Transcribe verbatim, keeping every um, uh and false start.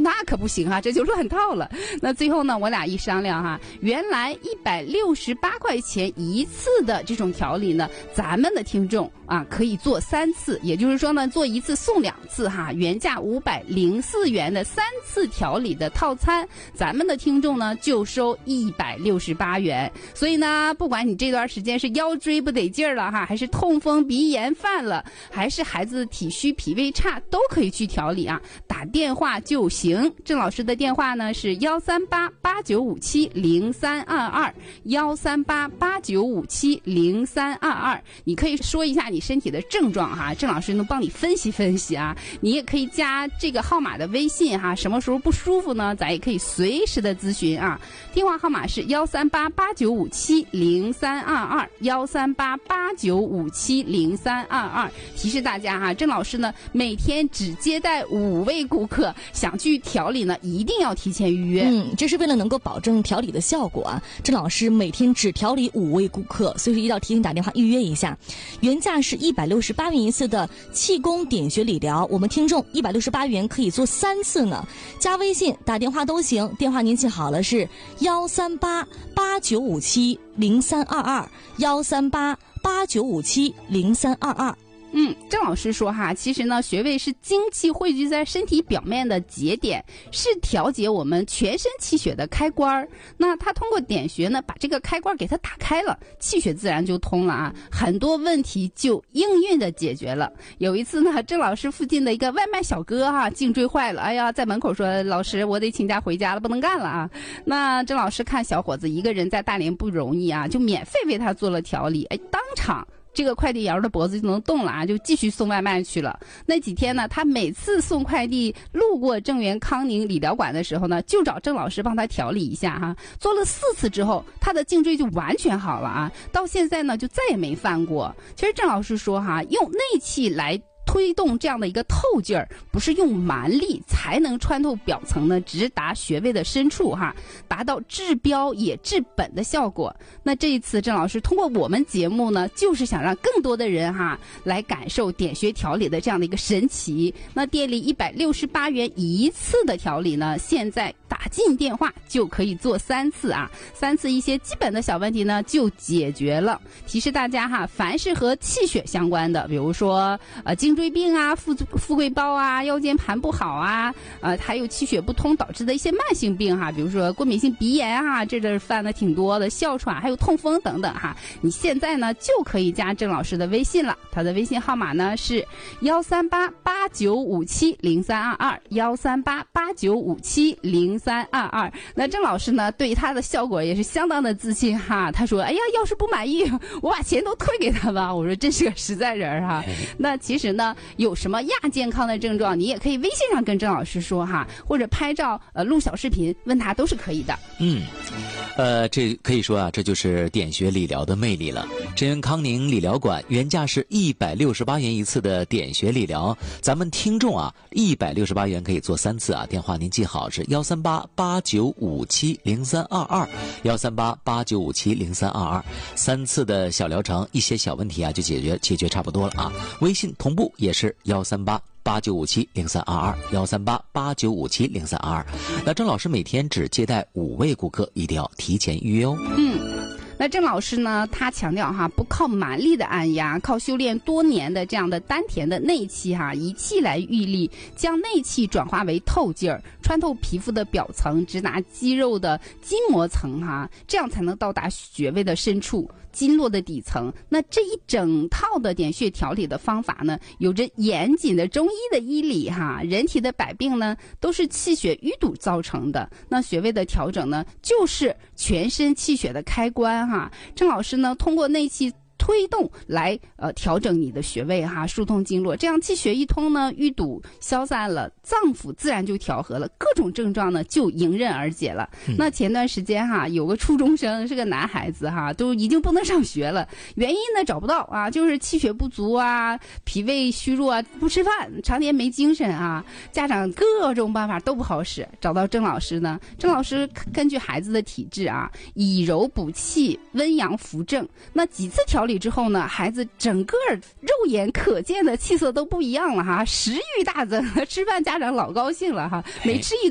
那可不行啊，这就乱套了。那最后呢，我俩一商量哈，原来一百六十八块钱一次的这种调理呢，咱们的听众啊可以做三次，也就是说呢，做一次送两次哈，原价五百零四元的三次调理的套餐，咱们的听众呢就收一百六十八元。所以呢，不管你这段时间是腰椎不得劲儿了哈，还是痛风鼻炎犯了，还是孩子体虚脾胃差，都可以去调理啊，打电话就行。郑老师的电话呢是幺三八八九五七零三二二，幺三八八九五七零三二二。你可以说一下你身体的症状哈，郑老师能帮你分析分析啊。你也可以加这个号码的微信哈，什么时候不舒服呢，咱也可以随时的咨询啊。电话号码是幺三八八九五七零三二二，幺三八八九五七零三二二。提示大家哈，郑老师呢每天只接待五位顾客，想去调理呢一定要提前预约。 嗯，这是为了能够保证调理的效果啊。郑老师每天只调理五位顾客，所以说一定要提前打电话预约一下。原价是一百六十八元一次的气功点穴理疗，我们听众一百六十八元可以做三次呢。加微信打电话都行，电话您记好了是幺三八八九五七零三二二，幺三八八九五七零三二二。 嗯，郑老师说哈，其实呢，穴位是精气汇聚在身体表面的节点，是调节我们全身气血的开关。那他通过点穴呢，把这个开关给它打开了，气血自然就通了啊，很多问题就应运的解决了。有一次呢，郑老师附近的一个外卖小哥哈，颈椎坏了，哎呀，在门口说老师，我得请假回家了，不能干了啊。那郑老师看小伙子一个人在大连不容易啊，就免费为他做了调理，哎，当场这个快递员的脖子就能动了啊，就继续送外卖去了。那几天呢，他每次送快递路过正源康宁理疗馆的时候呢，就找郑老师帮他调理一下哈。做了四次之后，他的颈椎就完全好了啊，到现在呢就再也没犯过。其实郑老师说哈，用内气来推动这样的一个透劲儿，不是用蛮力才能穿透表层呢，直达穴位的深处哈，达到治标也治本的效果。那这一次郑老师通过我们节目呢，就是想让更多的人哈来感受点穴调理的这样的一个神奇。那店里一百六十八元一次的调理呢，现在打进电话就可以做三次啊，三次一些基本的小问题呢就解决了。提示大家哈，凡是和气血相关的，比如说呃颈椎病啊、富富贵包啊、腰间盘不好啊，呃还有气血不通导致的一些慢性病哈，比如说过敏性鼻炎啊，这阵犯的挺多的，哮喘还有痛风等等哈。你现在呢就可以加郑老师的微信了，他的微信号码呢是幺三八八九五七零三二二，幺三八八九五七零三二二。那郑老师呢对他的效果也是相当的自信哈，他说哎呀，要是不满意我把钱都退给他吧。我说真是个实在人哈。那其实呢有什么亚健康的症状，你也可以微信上跟郑老师说哈，或者拍照呃录小视频问他都是可以的。 嗯，呃，这可以说啊，这就是点穴理疗的魅力了。正源康宁理疗馆原价是一百六十八元一次的点穴理疗，咱们听众啊，一百六十八元可以做三次啊。电话您记好是幺三八八九五七零三二二，幺三八八九五七零三二二，三次的小疗程，一些小问题啊就解决解决差不多了啊。微信同步也是幺三八八九五七零三二二，幺三八八九五七零三二二。那郑老师每天只接待五位顾客，一定要提前预约哦。 嗯。那郑老师呢，他强调哈，不靠蛮力的按压，靠修炼多年的这样的丹田的内气哈，以气来御力，将内气转化为透劲儿，穿透皮肤的表层，直达肌肉的筋膜层哈，这样才能到达穴位的深处，经络的底层。那这一整套的点穴调理的方法呢，有着严谨的中医的医理哈。人体的百病呢，都是气血淤堵造成的。那穴位的调整呢，就是全身气血的开关哈。郑老师呢，通过内气推动来呃调整你的穴位哈，疏通经络，这样气血一通呢，淤堵消散了，脏腑自然就调和了，各种症状呢就迎刃而解了。嗯、那前段时间哈，有个初中生是个男孩子哈，都已经不能上学了，原因呢找不到啊，就是气血不足啊，脾胃虚弱啊，不吃饭，常年没精神啊，家长各种办法都不好使，找到郑老师呢，郑老师根据孩子的体质啊，以柔补气，温阳扶正，那几次调理之后呢，孩子整个肉眼可见的气色都不一样了哈，食欲大增，吃饭家长老高兴了哈，每吃一